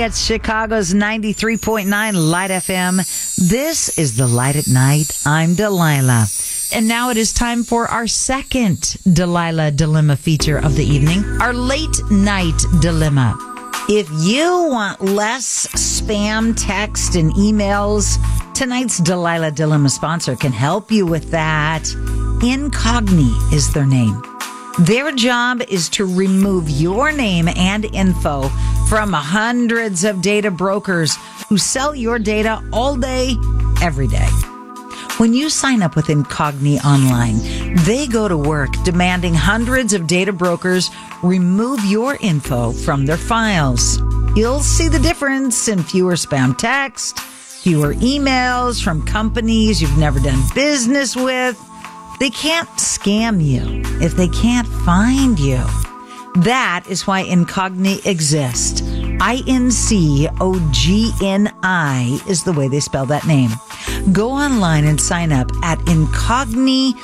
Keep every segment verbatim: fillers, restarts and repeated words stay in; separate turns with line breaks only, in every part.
at Chicago's ninety-three point nine Light F M. This is The Light at Night. I'm Delilah. And now it is time for our second Delilah Dilemma feature of the evening, our late night dilemma. If you want less spam text and emails, tonight's Delilah Dilemma sponsor can help you with that. Incogni is their name. Their job is to remove your name and info from hundreds of data brokers who sell your data all day, every day. When you sign up with Incogni online, they go to work demanding hundreds of data brokers remove your info from their files. You'll see the difference in fewer spam texts, fewer emails from companies you've never done business with. They can't scam you if they can't find you. That is why Incogni exists. I N C O G N I is the way they spell that name. Go online and sign up at incogni.com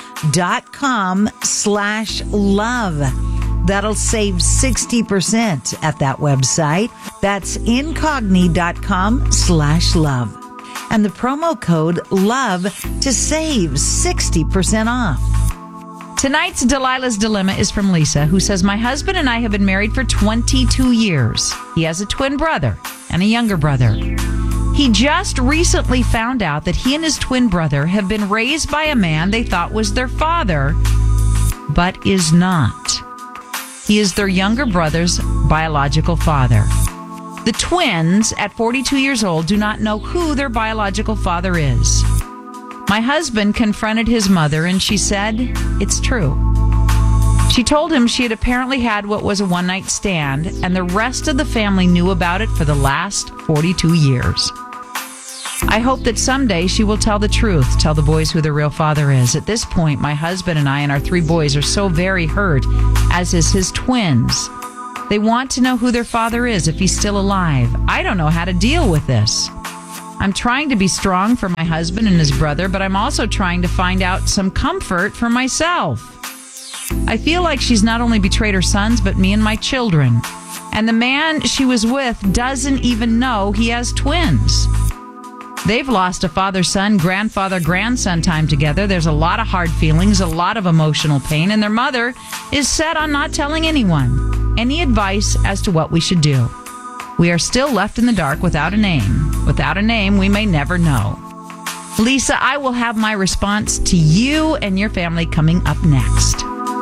slash love. That'll save sixty percent at that website. That's incogni.com slash love. And the promo code LOVE to save sixty percent off. Tonight's Delilah's Dilemma is from Lisa, who says, my husband and I have been married for twenty-two years. He has a twin brother and a younger brother. He just recently found out that he and his twin brother have been raised by a man they thought was their father, but is not. He is their younger brother's biological father. The twins, at forty-two years old, do not know who their biological father is. My husband confronted his mother, and she said, it's true. She told him she had apparently had what was a one-night stand, and the rest of the family knew about it for the last forty-two years. I hope that someday she will tell the truth, tell the boys who their real father is. At this point, my husband and I and our three boys are so very hurt, as is his twins. They want to know who their father is, if he's still alive. I don't know how to deal with this. I'm trying to be strong for my husband and his brother, but I'm also trying to find out some comfort for myself. I feel like she's not only betrayed her sons, but me and my children. And the man she was with doesn't even know he has twins. They've lost a father-son, grandfather-grandson time together. There's a lot of hard feelings, a lot of emotional pain, and their mother is set on not telling anyone. Any advice as to what we should do? We are still left in the dark without a name. Without a name, we may never know. Lisa, I will have my response to you and your family coming up next.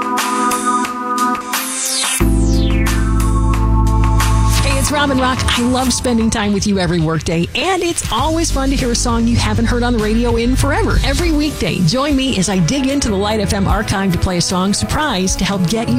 It's Robin Rock. I love spending time with you every workday, and it's always fun to hear a song you haven't heard on the radio in forever. Every weekday, join me as I dig into the Light F M archive to play a song surprise to help get you